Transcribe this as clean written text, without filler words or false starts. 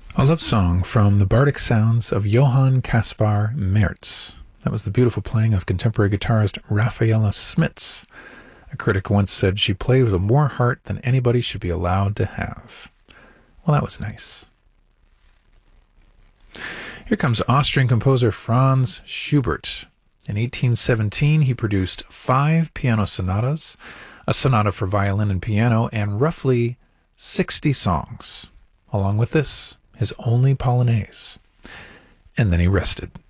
A love song from the bardic sounds of Johann Caspar Merz. That was the beautiful playing of contemporary guitarist Rafaela Smits. A critic once said she played with more heart than anybody should be allowed to have. Well, that was nice. Here comes Austrian composer Franz Schubert. In 1817, he produced 5 piano sonatas, a sonata for violin and piano, and roughly 60 songs. Along with this, his only Polonaise. And then he rested.